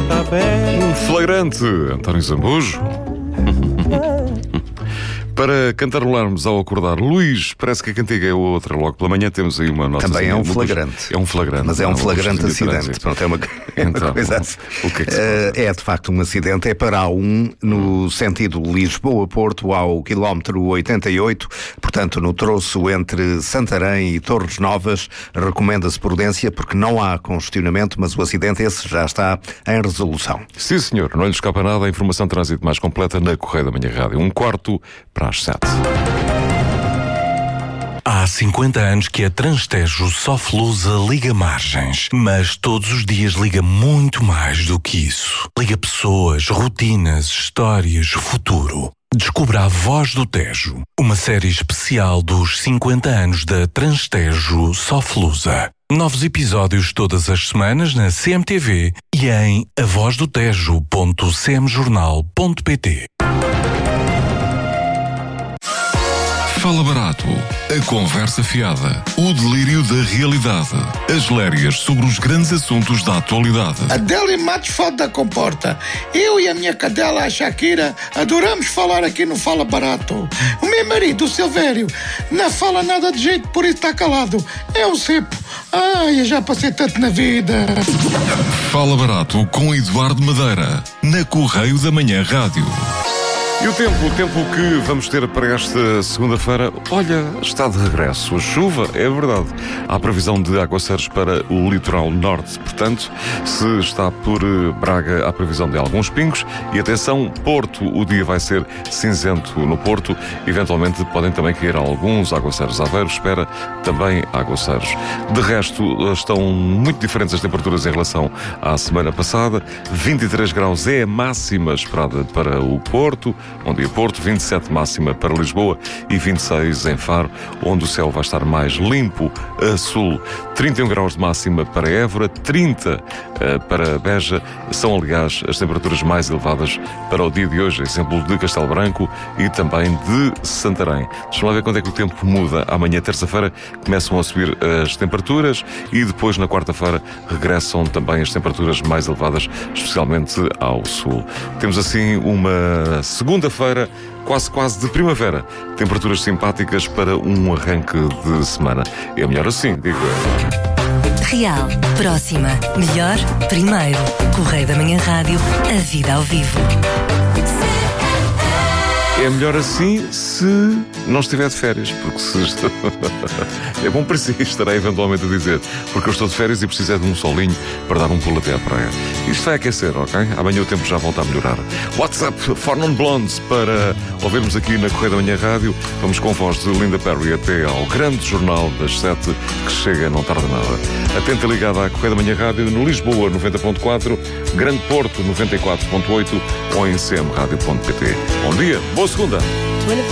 Um flagrante, António Zambujo. Para cantarolarmos ao acordar, Luís, parece que a cantiga é outra. Logo pela manhã temos aí uma nota. Também é um flagrante. É um flagrante. Mas é um flagrante acidente. Pronto, é uma então, coisa assim. O que é que se passa? É de facto um acidente. É para a A1 no sentido Lisboa-Porto ao quilómetro 88. Portanto, no troço entre Santarém e Torres Novas. Recomenda-se prudência porque não há congestionamento, mas o acidente esse já está em resolução. Sim, senhor. Não lhe escapa nada. A informação de trânsito mais completa na Correio da Manhã Rádio. 1/4 para as 7. Há 50 anos que a Transtejo Soflusa liga margens, mas todos os dias liga muito mais do que isso. Liga pessoas, rotinas, histórias, futuro. Descubra A Voz do Tejo, uma série especial dos 50 anos da Transtejo Soflusa. Novos episódios todas as semanas na CMTV e em avozdotejo.cmjornal.pt. Fala Barato, a conversa fiada, o delírio da realidade, as lérias sobre os grandes assuntos da atualidade. Adélia Matos Foto da Comporta. Eu e a minha cadela, a Shakira, adoramos falar aqui no Fala Barato. O meu marido, o Silvério, não fala nada de jeito, por isso está calado. É um cepo. Ai, eu já passei tanto na vida. Fala Barato com Eduardo Madeira, na Correio da Manhã Rádio. E o tempo que vamos ter para esta segunda-feira, olha, está de regresso. A chuva, é verdade. Há previsão de aguaceiros para o litoral norte. Portanto, se está por Braga, há previsão de alguns pingos. E atenção, Porto, o dia vai ser cinzento no Porto. Eventualmente podem também cair alguns aguaceiros. Aveiro espera também aguaceiros. De resto, estão muito diferentes as temperaturas em relação à semana passada. 23 graus é a máxima esperada para o Porto. Bom dia, Porto, 27 máxima para Lisboa e 26 em Faro, onde o céu vai estar mais limpo a sul. 31 graus de máxima para Évora, 30 para Beja. São, aliás, as temperaturas mais elevadas para o dia de hoje, exemplo de Castelo Branco e também de Santarém. Deixa-me lá ver quando é que o tempo muda. Amanhã, terça-feira, começam a subir as temperaturas e depois, na quarta-feira, regressam também as temperaturas mais elevadas, especialmente ao sul. Temos, assim, uma segunda-feira, quase de primavera. Temperaturas simpáticas para um arranque de semana. É melhor assim, digo eu. Real, próxima, melhor, primeiro. Correio da Manhã Rádio, a vida ao vivo. É melhor assim se não estiver de férias, porque se estou... é bom para si, estarei eventualmente a dizer, porque eu estou de férias e preciso de um solinho para dar um pulo até à praia. Isto vai aquecer, ok? Amanhã o tempo já volta a melhorar. WhatsApp For Non Blondes para ouvirmos aqui na Correio da Manhã Rádio. Vamos com a voz de Linda Perry até ao grande jornal das 7, que chega, não tarda nada. Atenta ligada à Correio da Manhã Rádio no Lisboa 90.4, Grande Porto 94.8 ou em cmradio.pt. Bom dia, boa segunda!